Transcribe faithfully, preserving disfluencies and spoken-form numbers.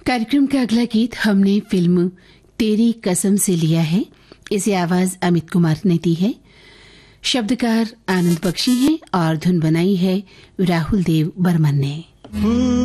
कार्यक्रम का अगला गीत हमने फिल्म तेरी कसम से लिया है। इसे आवाज अमित कुमार ने दी है, शब्दकार आनंद बख्शी हैं और धुन बनाई है राहुल देव बर्मन ने।